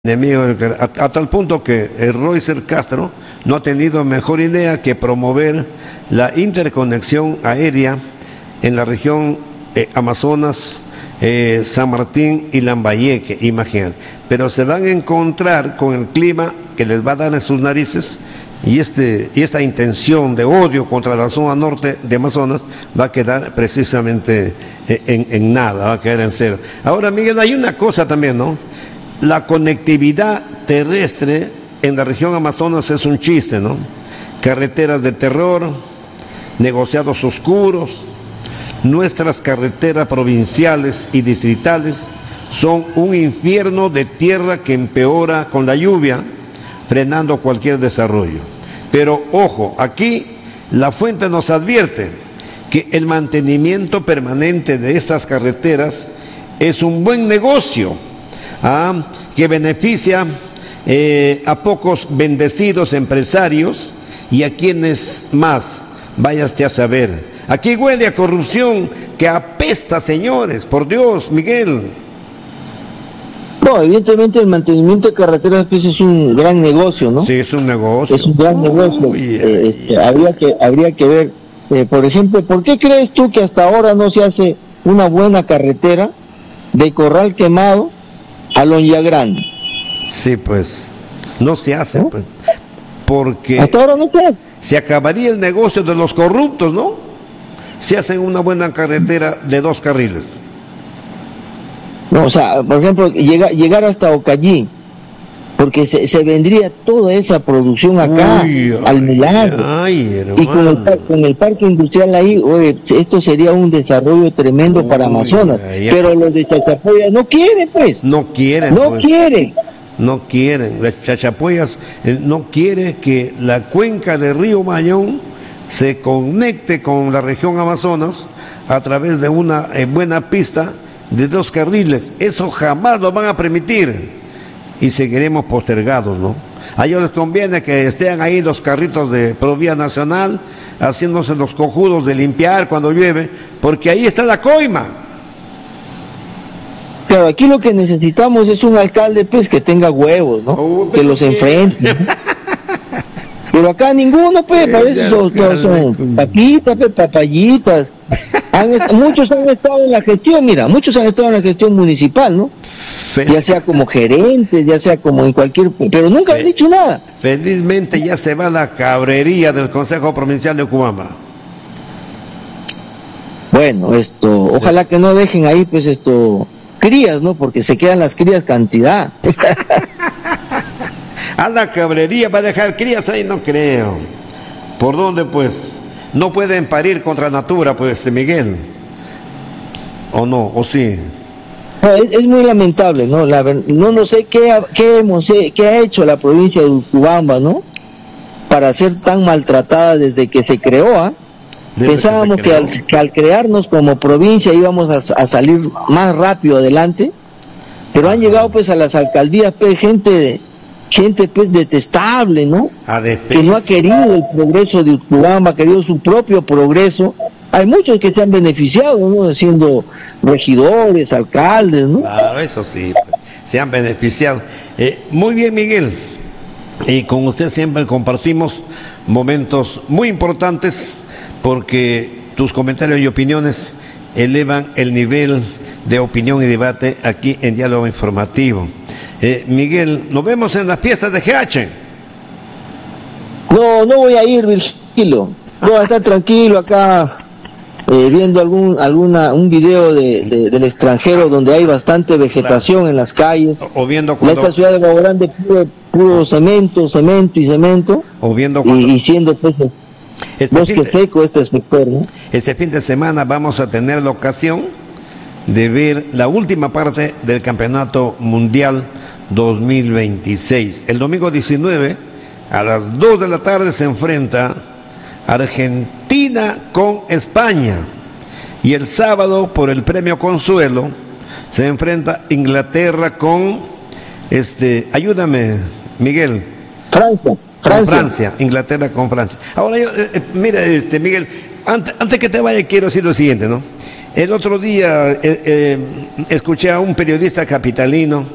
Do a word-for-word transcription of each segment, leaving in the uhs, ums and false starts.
enemigo, a, a tal punto que el Roycer Castro no ha tenido mejor idea que promover la interconexión aérea en la región eh, Amazonas, eh, San Martín y Lambayeque, imagínate. Pero se van a encontrar con el clima que les va a dar en sus narices y, este, y esta intención de odio contra la zona norte de Amazonas va a quedar precisamente en, en nada, va a quedar en cero. Ahora, Miguel, hay una cosa también, ¿no? La conectividad terrestre en la región Amazonas es un chiste, ¿no? Carreteras de terror, negociados oscuros, nuestras carreteras provinciales y distritales son un infierno de tierra que empeora con la lluvia, frenando cualquier desarrollo. Pero ojo, aquí la fuente nos advierte que el mantenimiento permanente de estas carreteras es un buen negocio, ¿ah? que beneficia eh, a pocos bendecidos empresarios y a quienes más, váyaste a saber. Aquí huele a corrupción que apesta, señores, por Dios, Miguel. No, evidentemente el mantenimiento de carreteras pues, es un gran negocio, ¿no? Sí, es un negocio. Es un gran negocio. Uy, eh, este, habría que habría que ver, eh, por ejemplo, ¿por qué crees tú que hasta ahora no se hace una buena carretera de Corral Quemado a Lonya Grande? Sí, pues, no se hace, ¿no? Pues, porque hasta ahora no se hace. Se acabaría el negocio de los corruptos, ¿no? Si hacen una buena carretera de dos carriles. No, o sea, por ejemplo, llega, llegar hasta Ocallí, porque se, se vendría toda esa producción acá, uy, al ay, milagro. Ay, y con el, con el parque industrial ahí, oye, esto sería un desarrollo tremendo uy, para Amazonas. Ay, pero los de Chachapoyas no quieren, pues. No quieren. No pues. quieren. No quieren. Las Chachapoyas eh, no quiere que la cuenca del río Mayón se conecte con la región Amazonas a través de una eh, buena pista de dos carriles. Eso jamás lo van a permitir y seguiremos postergados, ¿no? A ellos les conviene que estén ahí los carritos de Provía Nacional haciéndose los cojudos de limpiar cuando llueve, porque ahí está la coima. Pero aquí lo que necesitamos es un alcalde pues que tenga huevos, ¿no? Oh, que los enfrente, ¿no? Pero acá ninguno, pues, parece son, son papitas, pues, papayitas. Han est- muchos han estado en la gestión, mira, muchos han estado en la gestión municipal, ¿no? Fel- ya sea como gerentes, ya sea como en cualquier... Pero nunca Fel- han dicho nada. Felizmente ya se va la cabrería del Consejo Provincial de Ocubamba. Bueno, esto, ojalá que no dejen ahí, pues, esto, crías, ¿no? Porque se quedan las crías cantidad. A la cabrería va a dejar crías ahí, no creo. ¿Por dónde, pues? No pueden parir contra natura, pues, Miguel. ¿O no? ¿O sí? No, es, es muy lamentable, ¿no? La, no, no sé qué ha, qué, hemos, qué ha hecho la provincia de Urubamba, ¿no? Para ser tan maltratada desde que se creó, ¿ah? ¿eh? Pensábamos que, que, al, que al crearnos como provincia íbamos a, a salir más rápido adelante, pero han llegado, pues, a las alcaldías, pues, gente... de gente pues detestable, ¿no? Que no ha querido el progreso de Urubamba, ha querido su propio progreso. Hay muchos que se han beneficiado, ¿no? Siendo regidores, alcaldes, ¿no? Claro, eso sí, se han beneficiado. Eh, muy bien, Miguel. Y con usted siempre compartimos momentos muy importantes porque tus comentarios y opiniones elevan el nivel de opinión y debate aquí en Diálogo Informativo. Eh, Miguel, nos vemos en las fiestas de G H. No, no voy a ir, Virgilio. Voy a estar tranquilo acá eh, viendo algún alguna un video de, de, del extranjero donde hay bastante vegetación claro. en las calles. O, o viendo cuando... En esta ciudad de Bogo Grande puro, puro cemento, cemento y cemento. O viendo cuando... y, y siendo pues este bosque de... seco este sector, ¿no? Este fin de semana vamos a tener la ocasión de ver la última parte del Campeonato Mundial dos mil veintiséis. El domingo diecinueve a las dos de la tarde se enfrenta Argentina con España y el sábado por el premio Consuelo se enfrenta Inglaterra con este, ayúdame Miguel. Francia. Francia. Francia, Inglaterra con Francia. Ahora yo, eh, mira este Miguel, antes, antes que te vaya quiero decir lo siguiente, ¿no? El otro día eh, eh, escuché a un periodista capitalino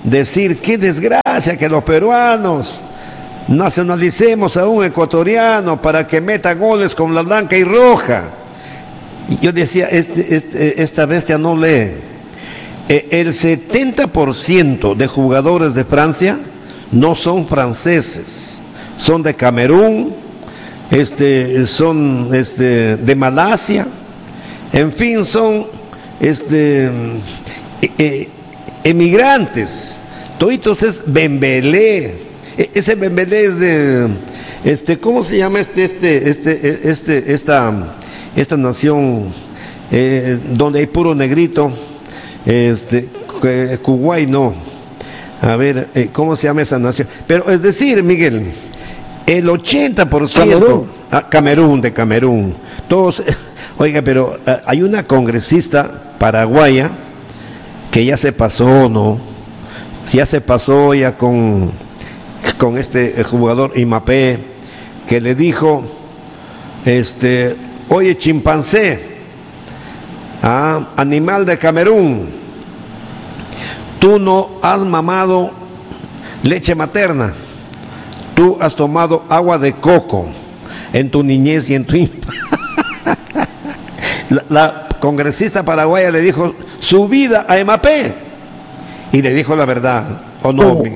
decir qué desgracia que los peruanos nacionalicemos a un ecuatoriano para que meta goles con la blanca y roja. Y yo decía, este, este, esta bestia no lee. Eh, el setenta por ciento de jugadores de Francia no son franceses, son de Camerún, este, son este, de Malasia, en fin, son este, eh, eh, emigrantes. Toditos es Bembelé. Ese Bembelé es de, este, ¿cómo se llama este, este, este, este, esta, esta nación eh, donde hay puro negrito? Este, Kuwait no. A ver, eh, ¿cómo se llama esa nación? Pero es decir, Miguel, el ochenta por ciento Camerún, ah, Camerún de Camerún. Todos, oiga, pero eh, hay una congresista paraguaya que ya se pasó, ¿no? Ya se pasó ya con con este jugador Imapé, que le dijo, este, oye chimpancé, ah, animal de Camerún, tú no has mamado leche materna, tú has tomado agua de coco en tu niñez y en tu infancia. la, la congresista paraguaya le dijo su vida a Imapé y le dijo la verdad, ¿o no? Oh.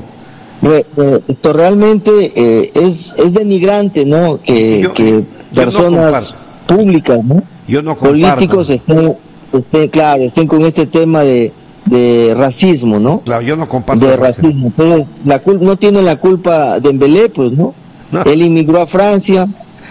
Esto realmente eh, es, es denigrante, ¿no? Que, yo, que personas no públicas, ¿no? Yo no políticos estén, estén, claro, estén con este tema de, de racismo, ¿no? Claro, yo no comparto. De racismo. Entonces, la cul no tiene la culpa de Dembélé, pues, ¿no? no. Él inmigró a Francia,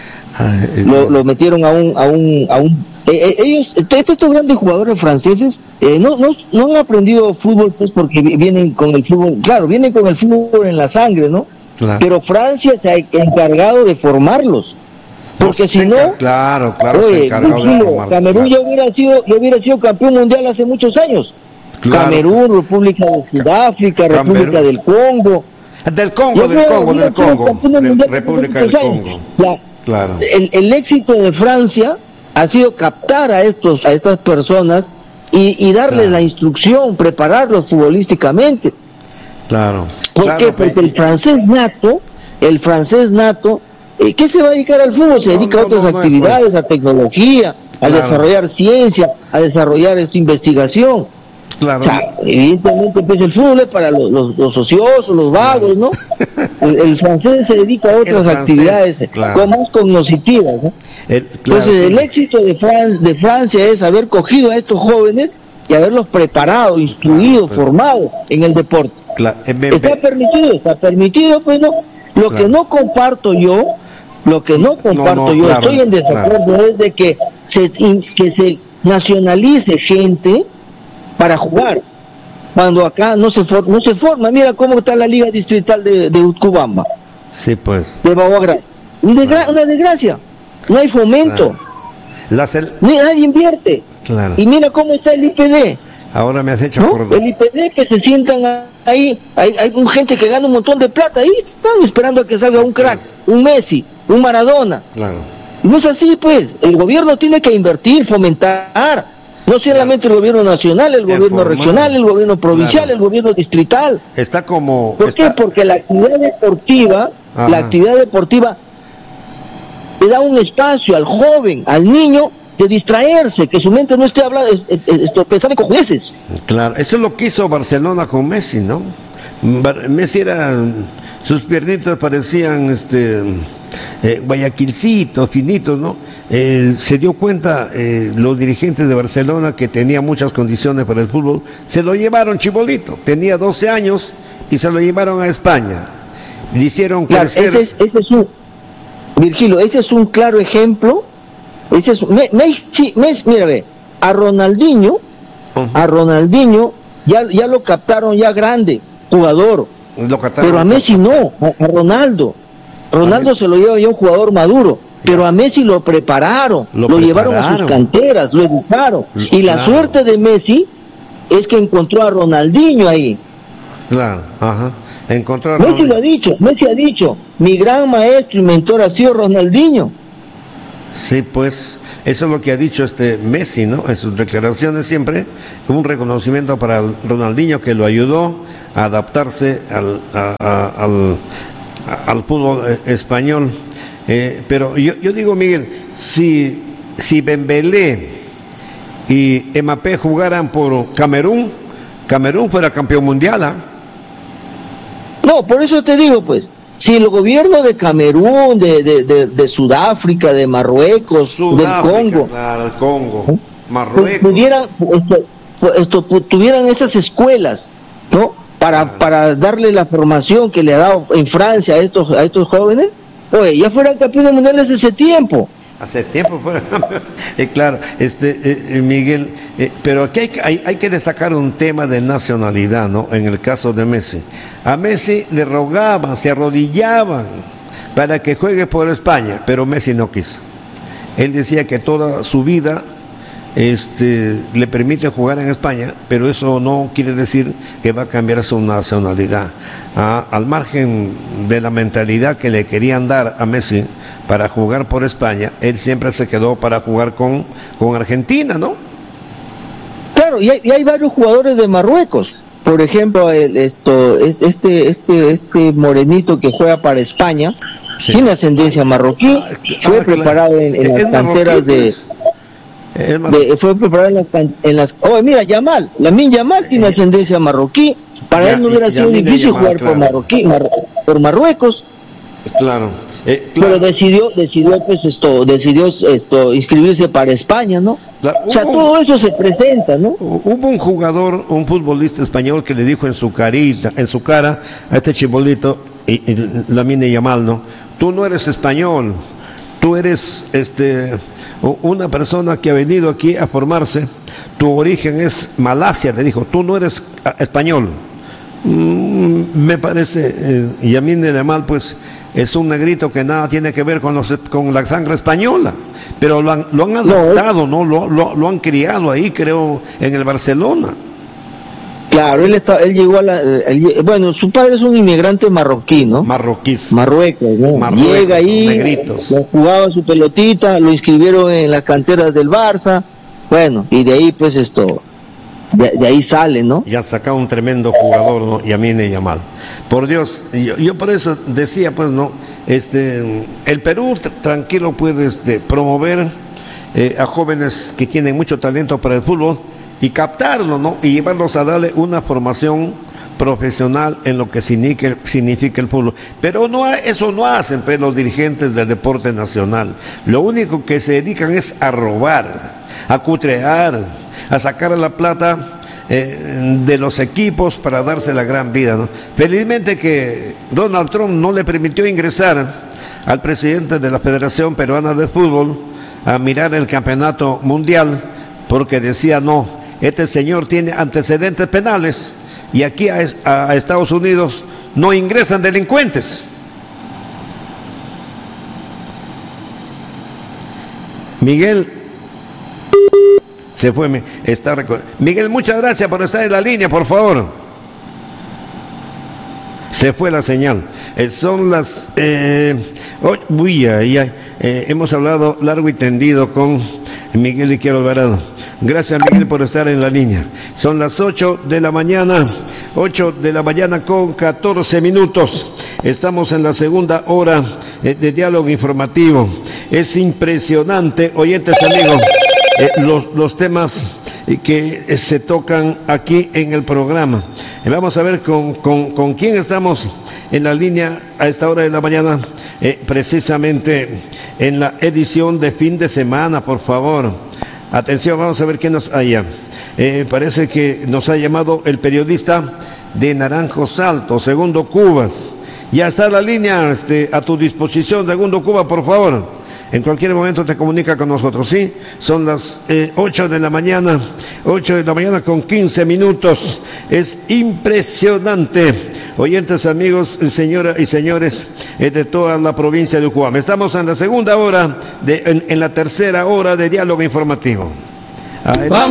Ay, lo, lo metieron a un, a un, a un eh, ellos, estos grandes jugadores franceses eh, no, no, no han aprendido fútbol pues porque vienen con el fútbol, claro, vienen con el fútbol en la sangre, ¿no? Claro. Pero Francia se ha encargado de formarlos, porque pues si no, claro, claro, oye, Virgilio, Camerún claro. ya hubiera sido, ya hubiera sido campeón mundial hace muchos años. Claro. Camerún, República de Sudáfrica, Camerún. República del Congo, del Congo, del Congo, del Congo, de, República del Congo. La, claro. el, el éxito de Francia ha sido captar a estos a estas personas y, y darles claro. la instrucción, prepararlos futbolísticamente. Claro. ¿Por claro, qué? Porque el francés nato, el francés nato, eh, ¿qué se va a dedicar al fútbol? Se no, dedica no, a otras no, actividades, no a tecnología, a claro. desarrollar ciencia, a desarrollar esta investigación. Claro. O sea, evidentemente pues el fútbol es para los, los, los ociosos, los vagos, ¿no? El, el francés se dedica a otras francés, actividades claro. más cognitivas, ¿no? El, claro, Entonces sí. el éxito de, Fran de Francia es haber cogido a estos jóvenes y haberlos preparado, instruido, claro, formado en el deporte. Claro. Está permitido, está permitido, pues no. Lo claro. que no comparto yo, lo que no comparto no, no, yo, claro, estoy en desacuerdo claro. es de que se, que se nacionalice gente para jugar, cuando acá no se for, no se forma. Mira cómo está la liga distrital de, de Utcubamba, sí pues, de Baguagra, una, claro. una desgracia, no hay fomento, claro. cel... nadie invierte, claro. y mira cómo está el I P D. Ahora me has hecho ¿no? acordar. El I P D, que se sientan ahí, hay, hay un gente que gana un montón de plata, ahí están esperando a que salga un crack, un Messi, un Maradona. Claro. No es así, pues, el gobierno tiene que invertir, fomentar. No solamente el gobierno nacional, el gobierno formal. regional, el gobierno provincial, claro. el gobierno distrital. Está como... ¿Por está... qué? Porque la actividad deportiva, Ajá. la actividad deportiva le da un espacio al joven, al niño, de distraerse, que su mente no esté hablando, pensando en cojueces. Claro, eso es lo que hizo Barcelona con Messi, ¿no? Messi era... sus piernitas parecían este eh, guayaquilcitos, finitos, ¿no? Eh, se dio cuenta eh, los dirigentes de Barcelona que tenía muchas condiciones para el fútbol, se lo llevaron chibolito, tenía doce años y se lo llevaron a España, le hicieron claro, crecer. Ese es, ese es un, Virgilio, ese es un claro ejemplo, ese es, me, me, me, mira, ve, a Ronaldinho, uh-huh. a Ronaldinho ya, ya lo captaron ya grande, jugador, lo captaron, pero a Messi no, a, a Ronaldo, Ronaldo se lo lleva ya un jugador maduro. Pero a Messi lo prepararon, lo, lo llevaron a sus canteras, lo educaron. Y la claro. suerte de Messi es que encontró a Ronaldinho ahí. Claro, ajá. Encontró a Messi Ronaldinho. lo ha dicho, Messi ha dicho, mi gran maestro y mentor ha sido Ronaldinho. Sí, pues, eso es lo que ha dicho este Messi, ¿no? En sus declaraciones siempre, un reconocimiento para Ronaldinho que lo ayudó adaptarse al, a, a, al, a, al fútbol español. Eh, pero yo, yo digo, Miguel, si, si Dembélé y Mbappé jugaran por Camerún, Camerún fuera campeón mundial, ¿eh? No, por eso te digo, pues, si el gobierno de Camerún, de, de, de, de Sudáfrica, de Marruecos, Sudáfrica, del Congo, claro, el Congo, ¿eh? Marruecos, pudieran, esto, esto, tuvieran esas escuelas, ¿no? Para, claro. para darle la formación que le ha dado en Francia a estos, a estos jóvenes, oye, ya fueran campeones mundiales ese tiempo. Hace tiempo fuera, eh, claro, este eh, Miguel, eh, pero aquí hay, hay, hay que destacar un tema de nacionalidad, ¿no? En el caso de Messi, a Messi le rogaban, se arrodillaban para que juegue por España, pero Messi no quiso. Él decía que toda su vida este, le permite jugar en España, pero eso no quiere decir que va a cambiar su nacionalidad. Ah, al margen de la mentalidad que le querían dar a Messi para jugar por España, él siempre se quedó para jugar con, con Argentina, ¿no? Claro, y hay, y hay varios jugadores de Marruecos. Por ejemplo, el, esto, este, este, este morenito que juega para España, sí. tiene ascendencia marroquí, ah, fue ah, preparado claro. en, en las canteras de, de... Fue preparado en las... En las oh, mira, Yamal, Lamine Yamal tiene ascendencia marroquí. Para ya, él no hubiera sido difícil Yamal, jugar claro. por, Marroquí, Mar, por Marruecos. Claro. Eh, claro. Pero decidió, decidió pues esto, decidió esto inscribirse para España, ¿no? Claro, o sea, hubo, todo eso se presenta, ¿no? Hubo un jugador, un futbolista español que le dijo en su carita, en su cara a este chibolito, y, y Lamine Yamal, ¿no? Tú no eres español, tú eres este una persona que ha venido aquí a formarse, tu origen es Malasia, te dijo, tú no eres español. Mm, me parece, eh, Lamine Yamal, pues es un negrito que nada tiene que ver con, los, con la sangre española, pero lo han, lo han adoptado, ¿no? Lo, lo, lo han criado ahí, creo, en el Barcelona. Claro, él está, él llegó a la, él, bueno, su padre es un inmigrante marroquí, ¿no? Marroquí. Marruecos, ¿no? Marruecos, llega ahí, negritos. Jugaba su pelotita, lo inscribieron en las canteras del Barça, bueno, y de ahí pues esto... De, de ahí sale, ¿no? Ya ha sacado un tremendo jugador, ¿no? Lamine Yamal. Por Dios, yo, yo por eso decía, pues, ¿no? Este, el Perú tranquilo puede este, promover eh, a jóvenes que tienen mucho talento para el fútbol y captarlo, ¿no? Y llevarlos a darle una formación profesional en lo que significa, significa el fútbol. Pero no, eso no hacen pues, los dirigentes del deporte nacional. Lo único que se dedican es a robar, a cutrear, a sacar la plata eh, de los equipos para darse la gran vida, ¿no? Felizmente que Donald Trump no le permitió ingresar al presidente de la Federación Peruana de Fútbol a mirar el campeonato mundial, porque decía, no, este señor tiene antecedentes penales y aquí a, a Estados Unidos no ingresan delincuentes. Miguel se fue, está Miguel, muchas gracias por estar en la línea, por favor. Se fue la señal. Eh, son las eh, oh, uy, ay, ay, eh, hemos hablado largo y tendido con Miguel Iquiero Alvarado. Gracias, Miguel, por estar en la línea. Son las ocho de la mañana, ocho de la mañana con catorce minutos. Estamos en la segunda hora eh, de diálogo informativo. Es impresionante, oyentes amigos, eh, los, los temas que eh, se tocan aquí en el programa. Eh, vamos a ver con, con, con quién estamos en la línea a esta hora de la mañana, eh, precisamente en la edición de fin de semana, por favor. Atención, vamos a ver quién nos haya. Eh, parece que nos ha llamado el periodista de Naranjos Altos, Segundo Cubas. Ya está la línea este, a tu disposición, Segundo Cuba, por favor. En cualquier momento te comunica con nosotros, ¿sí? Son las eh, ocho de la mañana, ocho de la mañana con quince minutos. Es impresionante. Oyentes, amigos, señoras y señores eh, de toda la provincia de Ucubamba. Estamos en la segunda hora, de, en, en la tercera hora de diálogo informativo.